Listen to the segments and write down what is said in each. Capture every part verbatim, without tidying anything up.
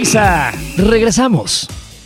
Isa, regresamos.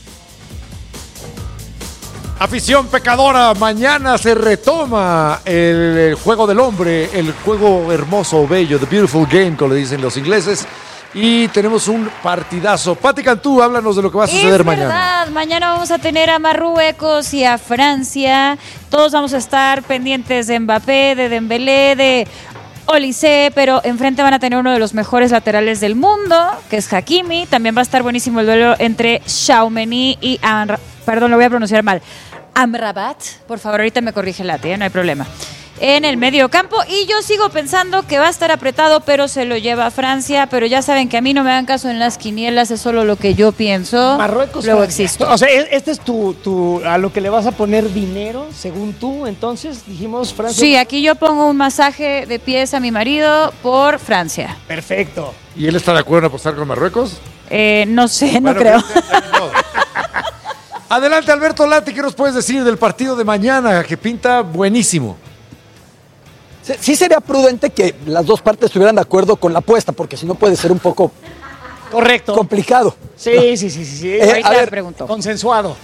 Afición pecadora, mañana se retoma el, el juego del hombre, el juego hermoso, bello, the beautiful game, como le dicen los ingleses. Y tenemos un partidazo. Pati Cantú, háblanos de lo que va a suceder es mañana. Es verdad, mañana vamos a tener a Marruecos y a Francia. Todos vamos a estar pendientes de Mbappé, de Dembélé, de Olise, pero enfrente van a tener uno de los mejores laterales del mundo, que es Hakimi. También va a estar buenísimo el duelo entre Tchouaméni y Amra... Perdón, lo voy a pronunciar mal. Amrabat. Por favor, ahorita me corrige Lati, ¿eh? No hay problema. En el medio campo, y yo sigo pensando que va a estar apretado, pero se lo lleva a Francia, pero ya saben que a mí no me dan caso en las quinielas, es solo lo que yo pienso. Marruecos, luego Francia. existo. O sea, este es tu, tu, a lo que le vas a poner dinero, según tú, entonces, dijimos Francia. Sí, aquí yo pongo un masaje de pies a mi marido por Francia. Perfecto. ¿Y él está de acuerdo en apostar con Marruecos? Eh, no sé, Bueno, no creo. Adelante, Alberto Lati, ¿qué nos puedes decir del partido de mañana, que pinta buenísimo? Sí sería prudente que las dos partes estuvieran de acuerdo con la apuesta, porque si no puede ser un poco correcto, complicado. Sí, ¿no? sí, sí, sí, sí. Eh, a ver, pregunto. Consensuado.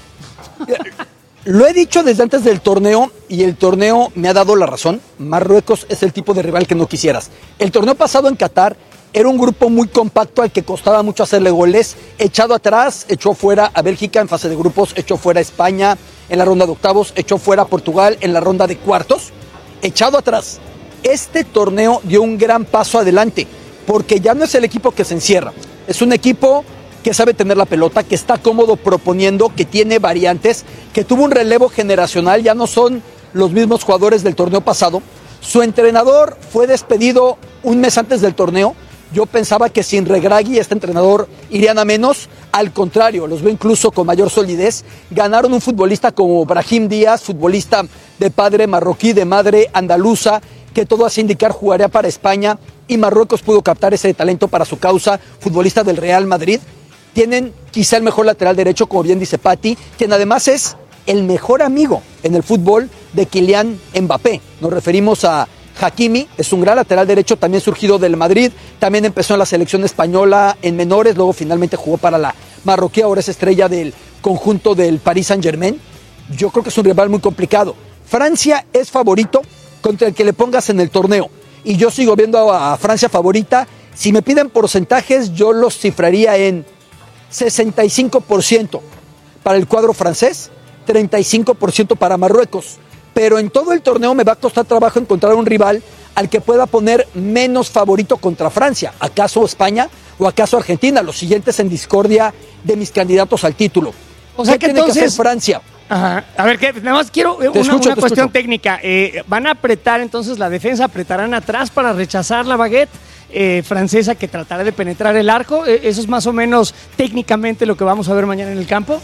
Lo he dicho desde antes del torneo y el torneo me ha dado la razón. Marruecos es el tipo de rival que no quisieras. El torneo pasado en Qatar era un grupo muy compacto al que costaba mucho hacerle goles. Echado atrás, echó fuera a Bélgica en fase de grupos, echó fuera a España en la ronda de octavos, echó fuera a Portugal en la ronda de cuartos. Echado atrás. Este torneo dio un gran paso adelante, porque ya no es el equipo que se encierra, es un equipo que sabe tener la pelota, que está cómodo proponiendo, que tiene variantes, que tuvo un relevo generacional, ya no son los mismos jugadores del torneo pasado. Su entrenador fue despedido un mes antes del torneo. Yo pensaba que sin Regragui este entrenador irían a menos, al contrario, los veo incluso con mayor solidez. Ganaron un futbolista como Brahim Díaz, futbolista de padre marroquí, de madre andaluza, que todo hace indicar jugaría para España, y Marruecos pudo captar ese talento para su causa, futbolista del Real Madrid. Tienen quizá el mejor lateral derecho, como bien dice Pati, quien además es el mejor amigo en el fútbol de Kylian Mbappé. Nos referimos a Hakimi, es un gran lateral derecho, también surgido del Madrid, también empezó en la selección española en menores, luego finalmente jugó para la marroquí, ahora es estrella del conjunto del Paris Saint-Germain. Yo creo que es un rival muy complicado. Francia es favorito contra el que le pongas en el torneo, y yo sigo viendo a Francia favorita. Si me piden porcentajes, yo los cifraría en sesenta y cinco por ciento para el cuadro francés, treinta y cinco por ciento para Marruecos, pero en todo el torneo me va a costar trabajo encontrar un rival al que pueda poner menos favorito contra Francia. ¿Acaso España o acaso Argentina? Los siguientes en discordia de mis candidatos al título. O sea, ¿Qué que tiene entonces que hacer Francia? Ajá. A ver, que nada más quiero una, escucho, una te cuestión escucho. técnica. Eh, ¿Van a apretar entonces la defensa? ¿Apretarán atrás para rechazar la baguette eh, francesa que tratará de penetrar el arco? Eh, ¿Eso es más o menos técnicamente lo que vamos a ver mañana en el campo?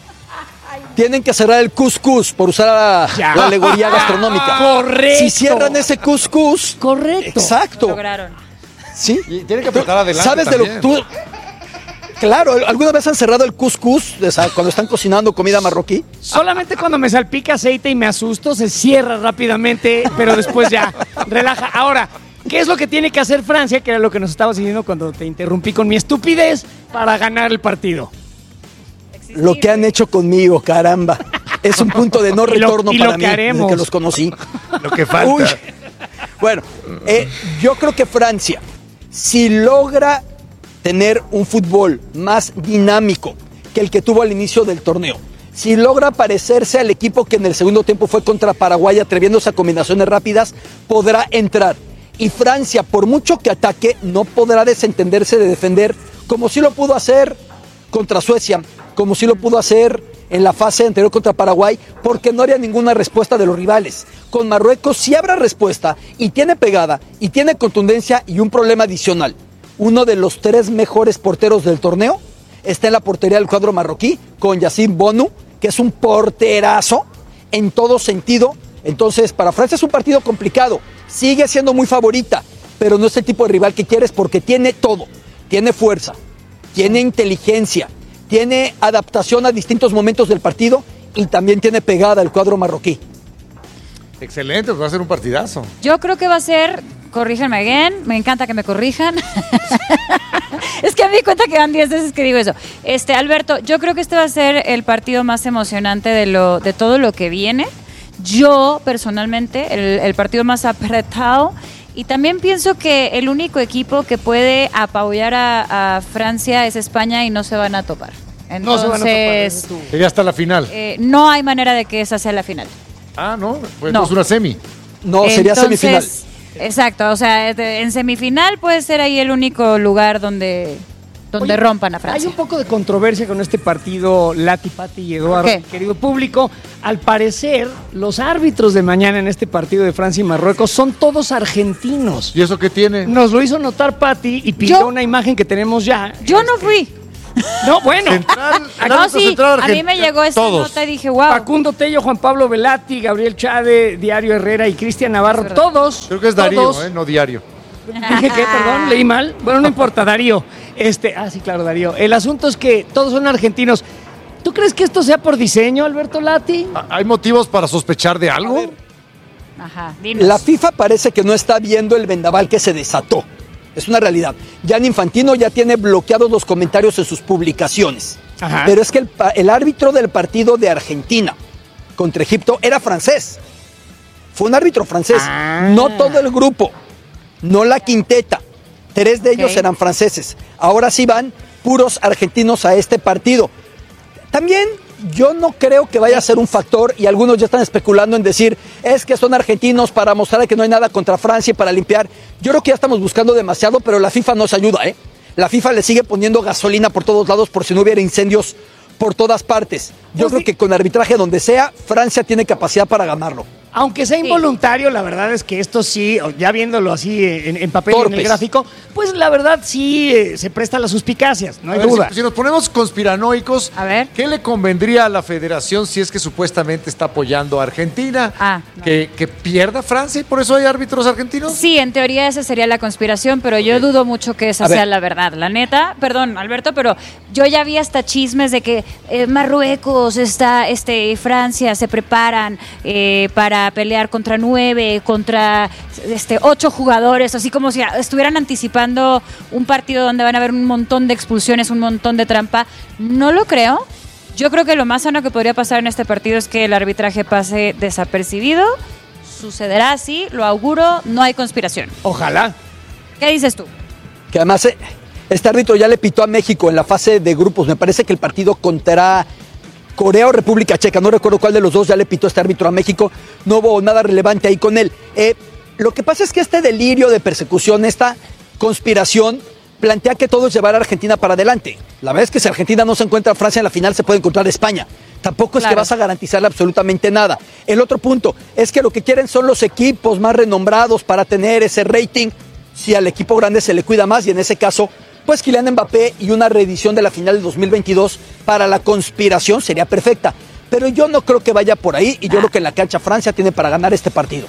Tienen que cerrar el cuscús, por usar la, la alegoría gastronómica. Correcto. Si cierran ese cuscús. Correcto. Exacto. Lo lograron. ¿Sí? Y tiene que apretar adelante. ¿Sabes también. de lo que tú? Claro, ¿alguna vez han cerrado el cuscús cuando están cocinando comida marroquí? Solamente cuando me salpica aceite y me asusto, se cierra rápidamente, pero después ya relaja. Ahora, ¿qué es lo que tiene que hacer Francia? Que era lo que nos estabas diciendo cuando te interrumpí con mi estupidez para ganar el partido. Lo que han hecho conmigo, caramba. Es un punto de no Y lo- retorno y lo para que mí, haremos. desde que los conocí. Lo que falta. Uy. Bueno, eh, yo creo que Francia, si logra tener un fútbol más dinámico que el que tuvo al inicio del torneo, si logra parecerse al equipo que en el segundo tiempo fue contra Paraguay, atreviéndose a combinaciones rápidas, podrá entrar. Y Francia, por mucho que ataque, no podrá desentenderse de defender, como sí lo pudo hacer contra Suecia, como sí lo pudo hacer en la fase anterior contra Paraguay, porque no haría ninguna respuesta de los rivales. Con Marruecos sí habrá respuesta, y tiene pegada, y tiene contundencia, y un problema adicional. Uno de los tres mejores porteros del torneo está en la portería del cuadro marroquí, con Yassine Bonu, que es un porterazo en todo sentido. Entonces, para Francia es un partido complicado. Sigue siendo muy favorita, pero no es el tipo de rival que quieres, porque tiene todo. Tiene fuerza, tiene inteligencia, tiene adaptación a distintos momentos del partido, y también tiene pegada el cuadro marroquí. Excelente, va a ser un partidazo. Yo creo que va a ser corríjanme again, me encanta que me corrijan. Es que a mí cuenta que van diez veces que digo eso. Este, Alberto, yo creo que este va a ser el partido más emocionante de, lo, de todo lo que viene. Yo, personalmente, el, el partido más apretado. Y también pienso que el único equipo que puede apabullar a, a Francia es España y no se van a topar. Entonces, no se van a topar. Sería hasta la final. Eh, no hay manera de que esa sea la final. Ah, ¿no? Pues No. no es una semi. No, sería Entonces, semifinal. Exacto, o sea, en semifinal puede ser ahí el único lugar donde, donde Oye, rompan a Hay Francia. un poco de controversia con este partido, Lati, Pati y Eduardo, ¿Por qué? querido público. Al parecer, los árbitros de mañana en este partido de Francia y Marruecos son todos argentinos. ¿Y eso qué tiene? Nos lo hizo notar Pati y pidió Yo- una imagen que tenemos ya. Yo no fui. No, bueno. Central, el No, árbitro sí, central a mí argentino, me llegó esta todos. nota y dije, wow. Facundo Tello, Juan Pablo Velati, Gabriel Chade, Diario Herrera y Cristian Navarro, Es verdad. todos. Creo que es Darío, todos. ¿eh? No Diario. Dije que, perdón, leí mal. Bueno, no importa, Darío. Este, ah, sí, claro, Darío. El asunto es que todos son argentinos. ¿Tú crees que esto sea por diseño, Alberto Lati? Ah, ¿Hay motivos para sospechar de algo? Ajá, dinos. La FIFA parece que no está viendo el vendaval que se desató. Es una realidad. Gianni Infantino ya tiene bloqueados los comentarios en sus publicaciones. Ajá. Pero es que el, pa- el árbitro del partido de Argentina contra Egipto era francés. Fue un árbitro francés. Ah. No todo el grupo, no la quinteta. Tres de ellos Ok. eran franceses. Ahora sí van puros argentinos a este partido. También yo no creo que vaya a ser un factor, y algunos ya están especulando en decir, es que son argentinos para mostrar que no hay nada contra Francia y para limpiar. Yo creo que ya estamos buscando demasiado, pero la FIFA nos ayuda, ¿eh? La FIFA le sigue poniendo gasolina por todos lados por si no hubiera incendios por todas partes. Yo Pues creo sí. que con arbitraje donde sea, Francia tiene capacidad para ganarlo. Aunque sea involuntario, la verdad es que esto sí, ya viéndolo así en, en papel y en Torpes. el gráfico, pues la verdad sí eh, se presta a las suspicacias, no hay A ver, duda. Si, si nos ponemos conspiranoicos, A ver. ¿qué le convendría a la federación si es que supuestamente está apoyando a Argentina? Ah, no. ¿Que, que pierda Francia y por eso hay árbitros argentinos? Sí, en teoría esa sería la conspiración, pero yo dudo mucho que esa A ver. sea la verdad. La neta, perdón, Alberto, pero yo ya vi hasta chismes de que eh, Marruecos, está, este, Francia se preparan eh, para pelear contra nueve, contra este, ocho jugadores, así como si estuvieran anticipando un partido donde van a haber un montón de expulsiones, un montón de trampa. No lo creo. Yo creo que lo más sano que podría pasar en este partido es que el arbitraje pase desapercibido. Sucederá así, lo auguro, no hay conspiración. Ojalá. ¿Qué dices tú? Que además eh, este árbitro ya le pitó a México en la fase de grupos. Me parece que el partido contra Corea o República Checa, no recuerdo cuál de los dos, ya le pitó este árbitro a México. No hubo nada relevante ahí con él. Eh, lo que pasa es que este delirio de persecución, esta conspiración, plantea que todo es llevar a Argentina para adelante. La verdad es que si Argentina no se encuentra a Francia en la final, se puede encontrar a España. Tampoco es Claro. que vas a garantizarle absolutamente nada. El otro punto es que lo que quieren son los equipos más renombrados para tener ese rating. Si al equipo grande se le cuida más, y en ese caso, pues Kylian Mbappé y una reedición de la final del dos mil veintidós para la conspiración sería perfecta. Pero yo no creo que vaya por ahí, y yo creo que en la cancha Francia tiene para ganar este partido.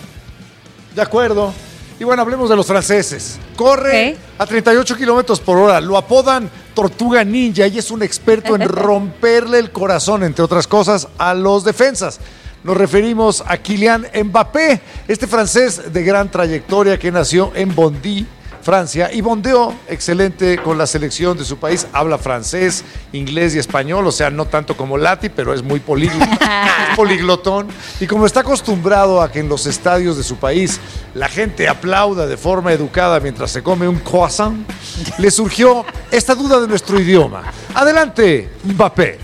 De acuerdo. Y bueno, hablemos de los franceses. Corre Ok. a treinta y ocho kilómetros por hora. Lo apodan Tortuga Ninja y es un experto en romperle el corazón, entre otras cosas, a los defensas. Nos referimos a Kylian Mbappé, este francés de gran trayectoria que nació en Bondy, Francia, y bondeó excelente con la selección de su país. Habla francés, inglés y español, o sea, no tanto como Lati, pero es muy poligl- es poliglotón. Y como está acostumbrado a que en los estadios de su país la gente aplauda de forma educada mientras se come un croissant, le surgió esta duda de nuestro idioma. Adelante, Mbappé.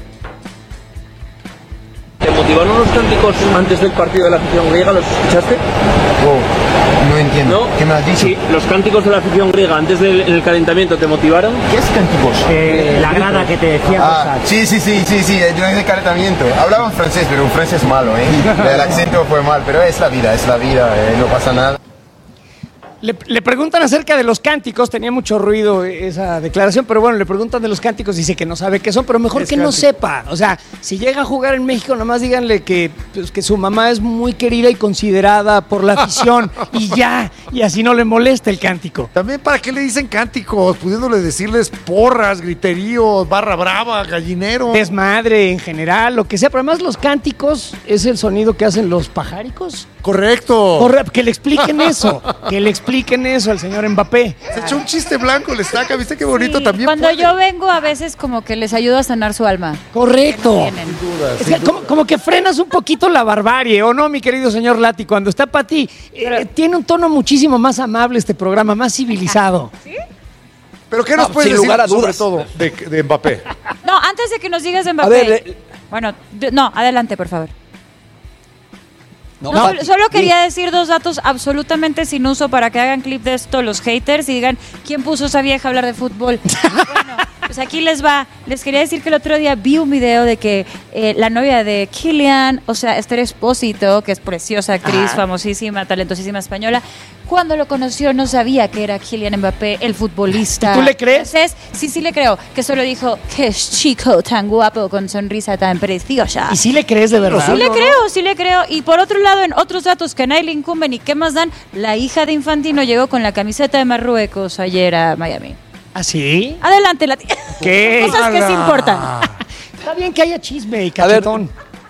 ¿Te motivaron los cánticos antes del partido de la afición griega? ¿Los escuchaste? Oh, no entiendo. ¿No? ¿Qué me has dicho? Sí, los cánticos de la afición griega antes del en el calentamiento, ¿te motivaron? ¿Qué es cánticos? Eh, la grada que te decía Ah, cosas. sí, sí, sí, sí, sí, durante el calentamiento. Hablaban francés, pero un francés malo, ¿eh? El acento fue mal, pero es la vida, es la vida, eh, no pasa nada. Le, le preguntan acerca de los cánticos, tenía mucho ruido esa declaración, pero bueno, le preguntan de los cánticos, dice que no sabe qué son, pero mejor Es que no cántico. sepa. O sea, si llega a jugar en México, nomás díganle que, pues, que su mamá es muy querida y considerada por la afición y ya, y así no le molesta el cántico. También, ¿para qué le dicen cánticos? Pudiéndole decirles porras, griteríos, barra brava, gallinero. Desmadre en general, lo que sea, pero además los cánticos es el sonido que hacen los pajáricos. Correcto. Corre- que le expliquen eso, que le expliquen apliquen eso al señor Mbappé. Se echó un chiste blanco, le estaca, ¿viste qué bonito Sí, también? Cuando puede. yo vengo, a veces como que les ayudo a sanar su alma. Correcto. Tienen. Duda, Es sin que como, duda. como que frenas un poquito la barbarie, ¿o no, mi querido señor Lati? Cuando está para ti, eh, tiene un tono muchísimo más amable este programa, más civilizado. Pero ¿qué nos No, puedes sin decir lugar a sobre dudas. todo de, de Mbappé? No, antes de que nos digas de Mbappé. A ver, eh, Bueno, de- no, adelante, por favor. No, No, Pati, solo quería sí. decir dos datos absolutamente sin uso para que hagan clip de esto los haters y digan, ¿quién puso a esa vieja a hablar de fútbol? Bueno, pues aquí les va. Les quería decir que el otro día vi un video de que eh, la novia de Kylian, o sea, Esther Espósito, que es preciosa actriz, famosísima, talentosísima española, cuando lo conoció no sabía que era Kylian Mbappé, el futbolista. ¿Y tú le crees? francés. Sí, sí le creo. Que solo dijo, qué chico tan guapo, con sonrisa tan preciosa. ¿Y sí le crees de verdad? Sí le creo, sí le creo. Y por otro lado, en otros datos que a nadie le incumben y qué más dan, la hija de Infantino llegó con la camiseta de Marruecos ayer a Miami. ¿Ah, sí? Adelante, la tía. ¿Qué? Cosas que sí importan. Está bien que haya chisme y A ver, cachetón.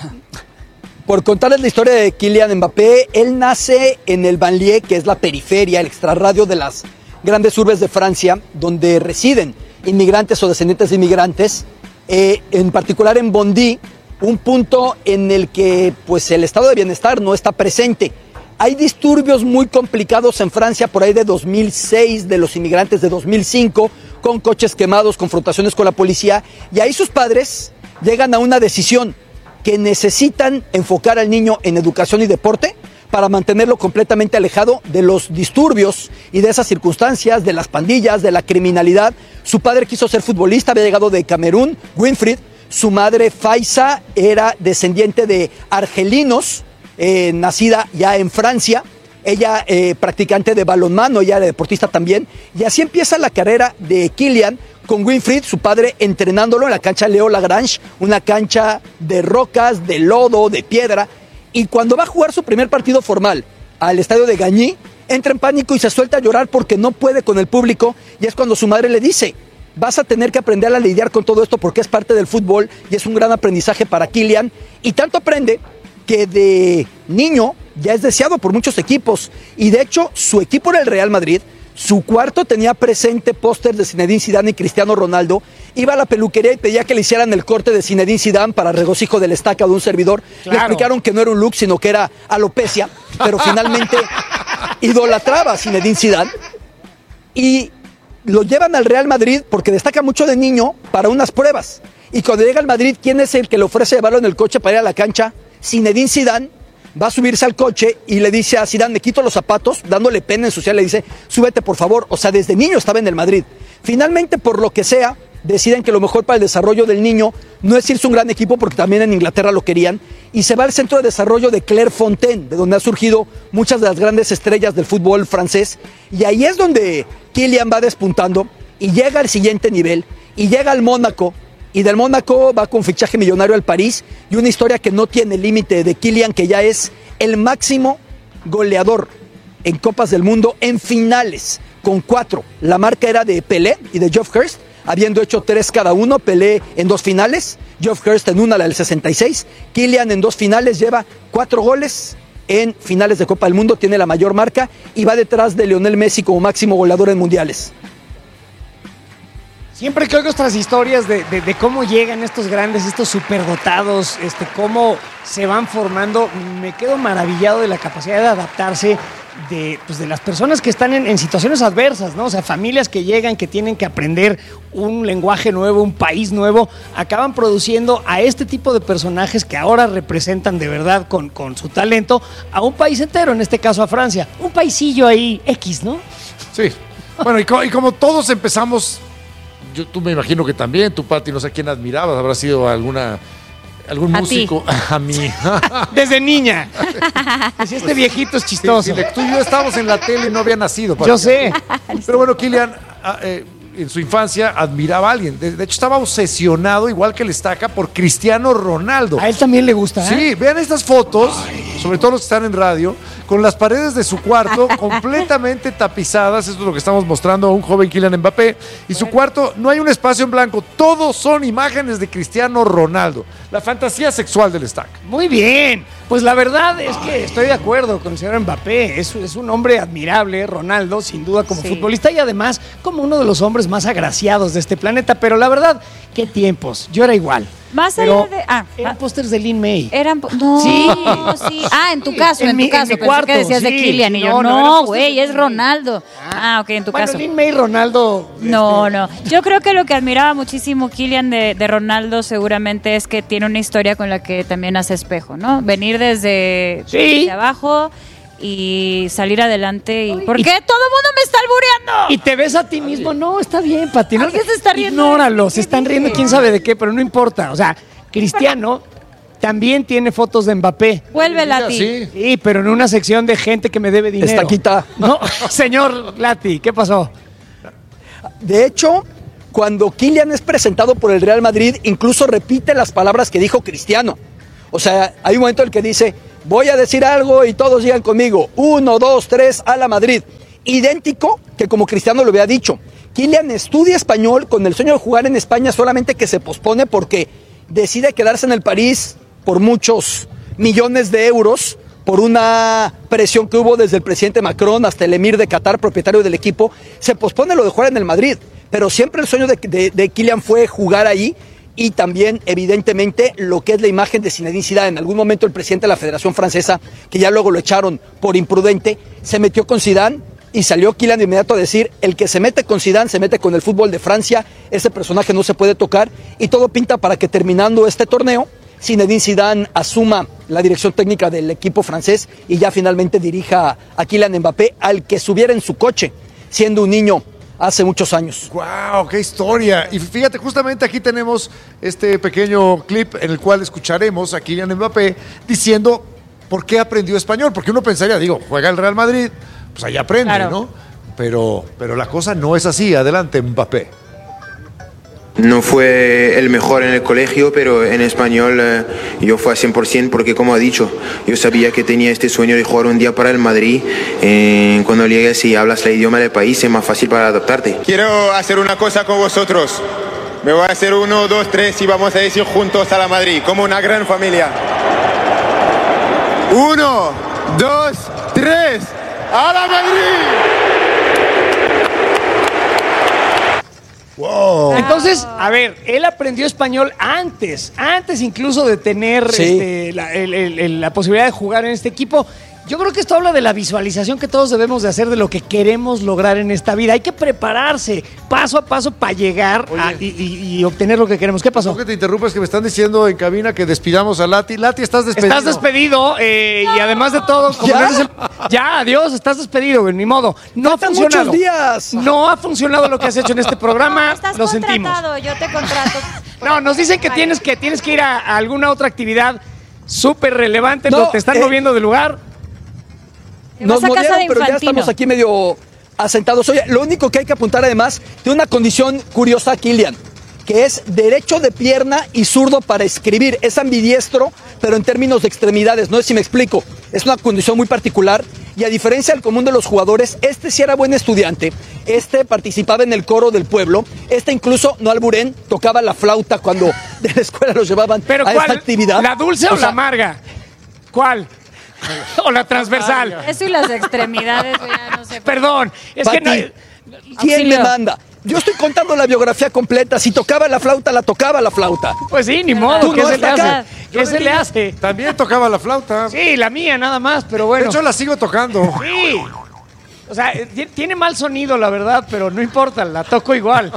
Por contarles la historia de Kylian Mbappé, él nace en el Banlieue, que es la periferia, el extrarradio de las grandes urbes de Francia, donde residen inmigrantes o descendientes de inmigrantes, eh, en particular en Bondy, un punto en el que pues, el estado de bienestar no está presente. Hay disturbios muy complicados en Francia por ahí de dos mil seis, de los inmigrantes de dos mil cinco, con coches quemados, confrontaciones con la policía, y ahí sus padres llegan a una decisión, que necesitan enfocar al niño en educación y deporte para mantenerlo completamente alejado de los disturbios y de esas circunstancias, de las pandillas, de la criminalidad. Su padre quiso ser futbolista, había llegado de Camerún, Winfried. Su madre, Faiza, era descendiente de argelinos, eh, nacida ya en Francia. Ella eh, practicante de balonmano, ella era deportista también. Y así empieza la carrera de Kylian con Winfried, su padre, entrenándolo en la cancha Leo Lagrange, una cancha de rocas, de lodo, de piedra. Y cuando va a jugar su primer partido formal al estadio de Gagny, entra en pánico y se suelta a llorar porque no puede con el público. Y es cuando su madre le dice, vas a tener que aprender a lidiar con todo esto porque es parte del fútbol y es un gran aprendizaje para Kylian. Y tanto aprende que de niño ya es deseado por muchos equipos. Y de hecho, su equipo era el Real Madrid. Su cuarto tenía presente póster de Zinedine Zidane y Cristiano Ronaldo. Iba a la peluquería y pedía que le hicieran el corte de Zinedine Zidane para regocijo del estaca de un servidor. Claro. Le explicaron que no era un look, sino que era alopecia. Pero finalmente idolatraba a Zinedine Zidane. Y lo llevan al Real Madrid porque destaca mucho de niño para unas pruebas. Y cuando llega al Madrid, ¿quién es el que le ofrece llevarlo en el coche para ir a la cancha? Zinedine Zidane. Va a subirse al coche y le dice a Zidane, me quito los zapatos, dándole pena ensuciar, le dice, súbete por favor. O sea, desde niño estaba en el Madrid. Finalmente, por lo que sea, deciden que lo mejor para el desarrollo del niño no es irse a un gran equipo, porque también en Inglaterra lo querían, y se va al centro de desarrollo de Clairefontaine, de donde han surgido muchas de las grandes estrellas del fútbol francés. Y ahí es donde Kylian va despuntando y llega al siguiente nivel, y llega al Mónaco. Y del Mónaco va con fichaje millonario al París y una historia que no tiene límite de Kylian, que ya es el máximo goleador en Copas del Mundo en finales, con cuatro. La marca era de Pelé y de Geoff Hurst, habiendo hecho tres cada uno. Pelé en dos finales, Geoff Hurst en una, la del sesenta y seis. Kylian en dos finales lleva cuatro goles en finales de Copa del Mundo, tiene la mayor marca y va detrás de Lionel Messi como máximo goleador en mundiales. Siempre que oigo estas historias de, de, de cómo llegan estos grandes, estos superdotados, este, cómo se van formando, me quedo maravillado de la capacidad de adaptarse de, pues, de las personas que están en, en situaciones adversas, ¿no? O sea, familias que llegan, que tienen que aprender un lenguaje nuevo, un país nuevo, acaban produciendo a este tipo de personajes que ahora representan de verdad con, con su talento a un país entero, en este caso a Francia. Un paisillo ahí X, ¿no? Sí. Bueno, y, co- y como todos empezamos, yo, tú me imagino que también, tu Pati, no sé quién admirabas, habrá sido alguna algún A músico. A mí. Desde niña. Si este viejito es chistoso. Sí, sí, tú y yo estábamos en la tele y no había nacido. Pati. Yo sé. Pero bueno, Kylian, ah, eh, en su infancia admiraba a alguien. De, de hecho, estaba obsesionado, igual que el Estaca, por Cristiano Ronaldo. A él también le gusta, ¿eh? Sí, vean estas fotos, sobre todo los que están en radio, con las paredes de su cuarto completamente tapizadas. Esto es lo que estamos mostrando a un joven Kylian Mbappé. Y su cuarto, no hay un espacio en blanco, todos son imágenes de Cristiano Ronaldo. la fantasía sexual del Stack. Muy bien. Pues la verdad es que estoy de acuerdo con el señor Mbappé. Es, es un hombre admirable, Ronaldo, sin duda como Sí. futbolista y además como uno de los hombres más agraciados de este planeta. Pero la verdad, qué tiempos. Yo era igual. Más Pero allá de... Ah, eran ah, pósters de Lin May. eran... No, Sí. sí. Ah, en tu caso, En en, mi- tu en caso. mi Pensé cuarto, que decías de sí. Kylian y yo, No, no, eran no, pósters güey, de es Lin May. Ronaldo. Ah, ok, en tu bueno, caso. Lin May, Ronaldo. No, este, no. Yo creo que lo que admiraba muchísimo Kylian de, de Ronaldo seguramente es que tiene una historia con la que también hace espejo, ¿no? Venir desde, Sí. desde abajo y salir adelante. Y, ¿por y- qué todo el mundo me está albureando? Y te ves a ti mismo. No, está bien, Pati. No, Alguien se está riendo. Ignóralo. ¿Qué Se están riendo dije? quién sabe de qué, pero no importa. O sea, Cristiano también tiene fotos de Mbappé. Vuelve Lati. Sí. Sí, pero en una sección de gente que me debe dinero. Estaquita. No, señor Lati, ¿qué pasó? De hecho, cuando Kylian es presentado por el Real Madrid, incluso repite las palabras que dijo Cristiano. O sea, hay un momento en el que dice, voy a decir algo y todos digan conmigo, uno, dos, tres, a la Madrid. Idéntico que como Cristiano lo había dicho. Kylian estudia español con el sueño de jugar en España, solamente que se pospone porque decide quedarse en el París por muchos millones de euros, por una presión que hubo desde el presidente Macron hasta el emir de Qatar, propietario del equipo. Se pospone lo de jugar en el Madrid, pero siempre el sueño de, de, de Kylian fue jugar ahí, y también evidentemente lo que es la imagen de Zinedine Zidane. En algún momento el presidente de la Federación Francesa, que ya luego lo echaron por imprudente, se metió con Zidane y salió Kylian de inmediato a decir, el que se mete con Zidane se mete con el fútbol de Francia, ese personaje no se puede tocar, y todo pinta para que terminando este torneo Zinedine Zidane asuma la dirección técnica del equipo francés y ya finalmente dirija a Kylian Mbappé, al que subiera en su coche siendo un niño hace muchos años. ¡Wow! ¡Qué historia! Y fíjate, justamente aquí tenemos este pequeño clip en el cual escucharemos a Kylian Mbappé diciendo por qué aprendió español. Porque uno pensaría, digo, juega el Real Madrid, pues ahí aprende, Claro. ¿no? Pero, pero la cosa no es así. Adelante, Mbappé. No fue el mejor en el colegio, pero en español eh, yo fui a cien por ciento porque, como ha dicho, yo sabía que tenía este sueño de jugar un día para el Madrid. Eh, cuando llegues y hablas el idioma del país es más fácil para adaptarte. Quiero hacer una cosa con vosotros. Me voy a hacer uno, dos, tres y vamos a decir juntos a la Madrid, como una gran familia. Uno, dos, tres, ¡a la Madrid! ¡Wow! Entonces, a ver, él aprendió español antes, antes incluso de tener Sí. este, la, el- el- el- la posibilidad de jugar en este equipo. Yo creo que esto habla de la visualización que todos debemos de hacer de lo que queremos lograr en esta vida. Hay que prepararse paso a paso para llegar a- y, y- y obtener lo que queremos. ¿Qué pasó? No que te interrumpas, que me están diciendo en cabina que despidamos a Lati. Lati, estás despedido. Estás despedido eh, y además de todo, como ¿Ya? no eres el- ya, adiós, estás despedido, güey, ni modo. No ha Faltan funcionado. muchos días. No ha funcionado lo que has hecho en este programa. Estás Lo sentimos. contratado, yo te contrato. No, nos dicen que tienes que tienes que ir a, a alguna otra actividad súper relevante. No, No, te están eh, moviendo de lugar. Te vas a casa movieron, de pero ya Infantino. estamos aquí medio asentados. Oye, lo único que hay que apuntar además, tiene una condición curiosa a Kylian, que es derecho de pierna y zurdo para escribir. Es ambidiestro, pero en términos de extremidades. No sé si me explico. Es una condición muy particular. Y a diferencia del común de los jugadores, este sí era buen estudiante. Este participaba en el coro del pueblo. Este incluso, no alburén, tocaba la flauta cuando de la escuela los llevaban Pero a ¿cuál? esta actividad. ¿La dulce o, O sea, la amarga? ¿Cuál? ¿O la transversal? Eso y las extremidades, güey, ya no sé. Perdón, es que Pati, no... ¿quién Auxilio. me manda? Yo estoy contando la biografía completa. Si tocaba la flauta, la tocaba la flauta. Pues sí, ni modo. Tú ¿Qué no se le hasta acá. hace? ¿Qué se le hace? También tocaba la flauta. Sí, la mía nada más, pero De bueno. hecho, la sigo tocando. Sí. O sea, eh, ti- tiene mal sonido, la verdad, pero no importa, la toco igual.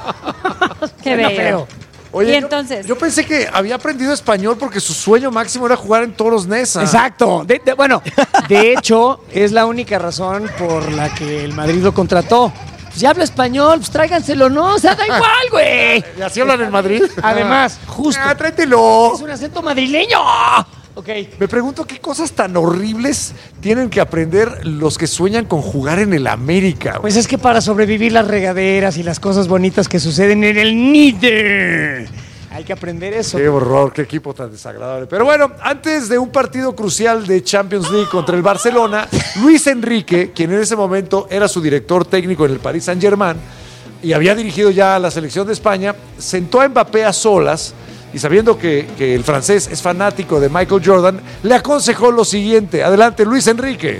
Qué Suena bello. feo. Oye, Y yo- entonces, Yo, pensé que había aprendido español porque su sueño máximo era jugar en Toros Neza. Exacto. De- de- bueno, de hecho, es la única razón por la que el Madrid lo contrató. Pues ya habla español, pues tráiganselo, ¿no? O sea, da igual, güey. ¿Y así hablan en Madrid? Además, justo. Ah, tráetelo. Es un acento madrileño. Ok. Me pregunto qué cosas tan horribles tienen que aprender los que sueñan con jugar en el América. güey. Pues es que para sobrevivir las regaderas y las cosas bonitas que suceden en el Níder, hay que aprender eso. Qué horror, qué equipo tan desagradable. Pero bueno, antes de un partido crucial de Champions League contra el Barcelona, Luis Enrique, quien en ese momento era su director técnico en el Paris Saint-Germain y había dirigido ya a la selección de España, sentó a Mbappé a solas y sabiendo que, que el francés es fanático de Michael Jordan, le aconsejó lo siguiente. Adelante, Luis Enrique.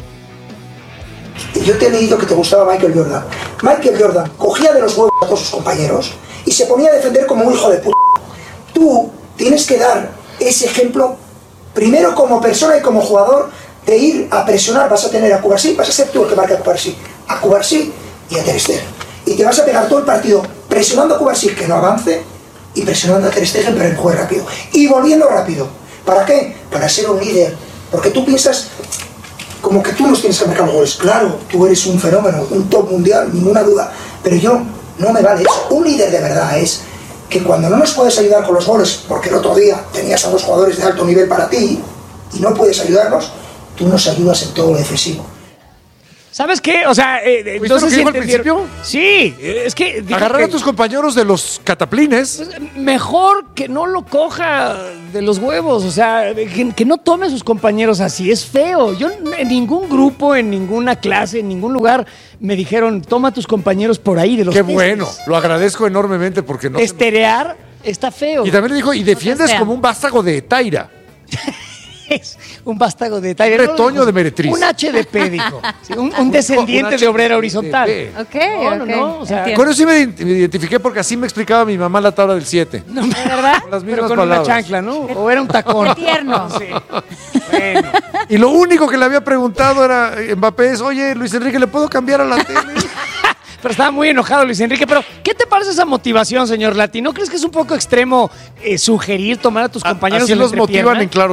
Yo te he leído que te gustaba Michael Jordan. Michael Jordan cogía de los huevos a todos sus compañeros y se ponía a defender como un hijo de puta. Tú tienes que dar ese ejemplo, primero como persona y como jugador, de ir a presionar. Vas a tener a Cubarsí, vas a ser tú el que marque a Cubarsí, a Cubarsí y a Ter Stegen. Y te vas a pegar todo el partido presionando a Cubarsí que no avance y presionando a Ter Stegen pero en juego rápido. Y volviendo rápido. ¿Para qué? Para ser un líder. Porque tú piensas como que tú nos tienes que marcar goles. Claro, tú eres un fenómeno, un top mundial, ninguna duda. Pero yo no me vale eso. Un líder de verdad es que cuando no nos puedes ayudar con los goles, porque el otro día tenías a dos jugadores de alto nivel para ti y no puedes ayudarnos, tú nos ayudas en todo lo defensivo. ¿Sabes qué? O sea, eh, ¿Viste lo que dijo al principio? Sí, es que... Agarrar que, a tus compañeros de los cataplines. Mejor que no lo coja de los huevos, o sea, que, que no tome a sus compañeros así, es feo. Yo en ningún grupo, en ninguna clase, en ningún lugar me dijeron, toma a tus compañeros por ahí de los Qué testes. bueno, lo agradezco enormemente porque no... Esterear está feo. Y también le dijo, y defiendes como un vástago de Taira. Es un vástago de Taira. Un retoño de meretriz. Un H de pédico. Sí, un, un descendiente un de obrera horizontal. de Ok, No, no, ok. no, o sea, Entiendo. Con eso sí me ident- me identifiqué porque así me explicaba mi mamá la tabla del siete. No, ¿De verdad? Con las pero mismas con palabras. una chancla, ¿no? O era un tacón. Qué tierno. Sí. Bueno. Y lo único que le había preguntado era Mbappé es, oye, Luis Enrique, ¿le puedo cambiar a la tele? Pero estaba muy enojado Luis Enrique. Pero, ¿qué te parece esa motivación, señor Lati? ¿No crees que es un poco extremo eh, sugerir tomar a tus compañeros Así en la los motivan entrepierna? en Claro